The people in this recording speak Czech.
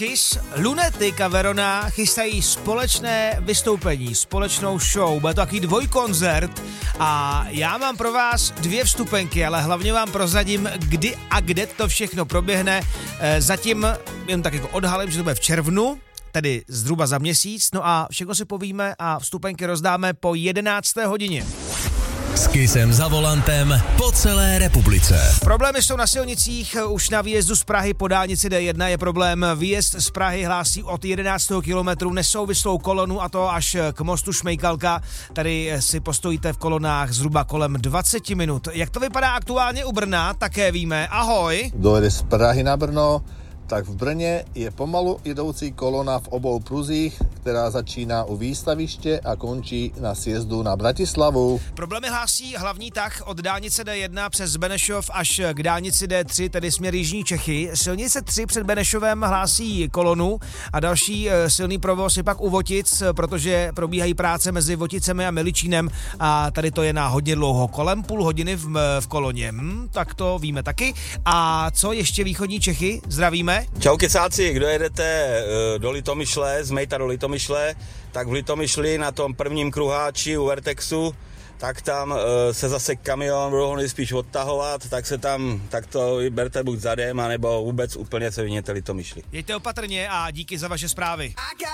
Kiss, Lunatic a Verona chystají společné vystoupení, společnou show, bude to takový dvojkoncert a já mám pro vás 2 vstupenky, ale hlavně vám prozradím, kdy a kde to všechno proběhne. Zatím jen tak jako odhalím, že to bude v červnu, tedy zhruba za měsíc, no a všechno si povíme a vstupenky rozdáme po 11. hodině. S Kissem za volantem po celé republice. Problémy jsou na silnicích, už na výjezdu z Prahy po dálnici D1 je problém. Výjezd z Prahy hlásí od 11. kilometru nesouvislou kolonu a to až k mostu Šmejkalka. Tady si postojíte v kolonách zhruba kolem 20 minut. Jak to vypadá aktuálně u Brna, také víme. Ahoj. Dojede z Prahy na Brno, tak v Brně je pomalu jedoucí kolona v obou pruzích, která začíná u výstaviště a končí na sjezdu na Bratislavu. Problémy hlásí hlavní tah od dálnice D1 přes Benešov až k dálnici D3, tedy směr jižní Čechy. Silnice 3 před Benešovem hlásí kolonu a další silný provoz je pak u Votic, protože probíhají práce mezi Voticemi a Miličínem a tady to je na hodně dlouho, kolem půl hodiny v koloně. Tak to víme taky. A co ještě východní Čechy? Zdravíme. Čau kecáci, kdo jedete do Litomyšle, z Mejta do Litomyšle, tak v Litomyšli na tom prvním kruháči u Vertexu, tak tam se zase kamion budou ho spíš odtahovat, tak to berte buď zadem, anebo vůbec úplně se vyhněte Litomyšli. Jeďte opatrně a díky za vaše zprávy.